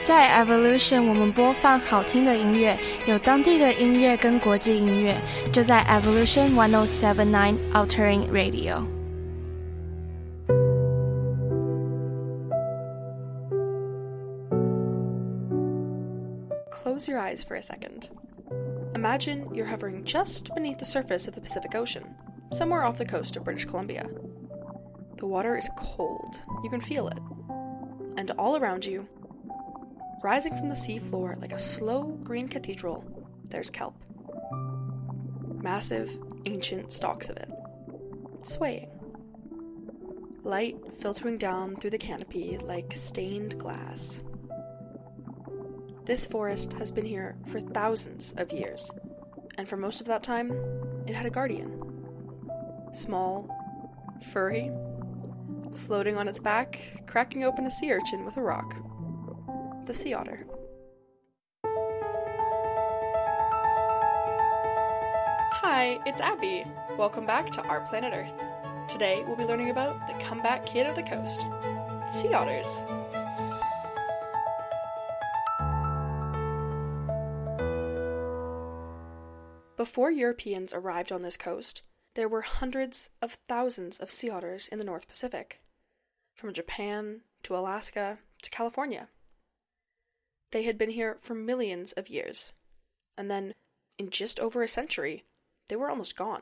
在 Evolution 我们播放好听的音乐，有当地的音乐跟国际音乐，就在 Evolution 1079 Altering Radio。 Close your eyes for a second. Imagine you're hovering just beneath the surface of the Pacific Ocean, somewhere off the coast of British Columbia. The water is cold, you can feel it. And all around you, rising from the sea floor like a slow green cathedral, there's kelp. Massive, ancient stalks of it, swaying. Light filtering down through the canopy like stained glass. This forest has been here for thousands of years, and for most of that time, it had a guardian. Small, furry, floating on its back, cracking open a sea urchin with a rock. The sea otter. Hi, it's Abby. Welcome back to Our Planet Earth. Today, we'll be learning about the comeback kid of the coast, sea otters. Before Europeans arrived on this coast, there were hundreds of thousands of sea otters in the North Pacific, from Japan to Alaska to California. They had been here for millions of years, and then, in just over a century, they were almost gone.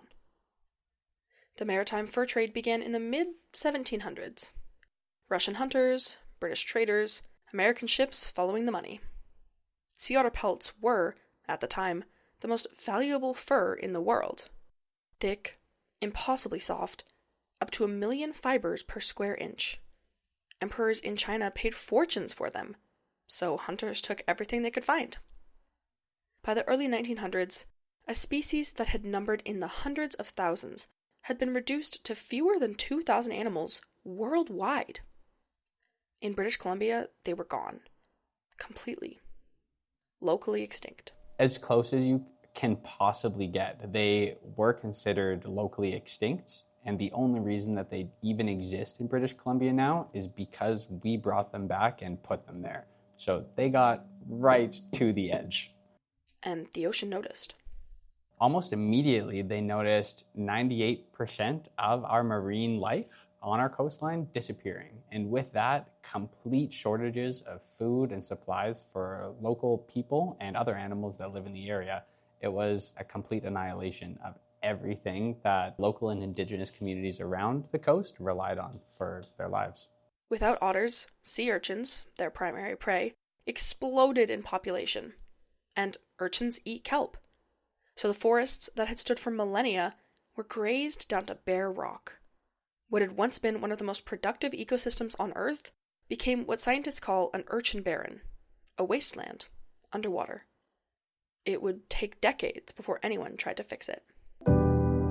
The maritime fur trade began in the mid-1700s. Russian hunters, British traders, American ships following the money. Sea otter pelts were, at the time, the most valuable fur in the world. Thick, impossibly soft, up to 1 million fibers per square inch. Emperors in China paid fortunes for them, so hunters took everything they could find. By the early 1900s, a species that had numbered in the hundreds of thousands had been reduced to fewer than 2,000 animals worldwide. In British Columbia, they were gone. Completely. Locally extinct. As close as you can possibly get. They were considered locally extinct, and the only reason that they even exist in British Columbia now is because we brought them back and put them there. So they got right to the edge. And the ocean noticed. Almost immediately, they noticed 98% of our marine life on our coastline disappearing. And with that, complete shortages of food and supplies for local people and other animals that live in the area. It was a complete annihilation of everything that local and indigenous communities around the coast relied on for their lives. Without otters, sea urchins, their primary prey, exploded in population. And urchins eat kelp. So the forests that had stood for millennia were grazed down to bare rock. What had once been one of the most productive ecosystems on Earth became what scientists call an urchin barren, a wasteland, underwater. It would take decades before anyone tried to fix it.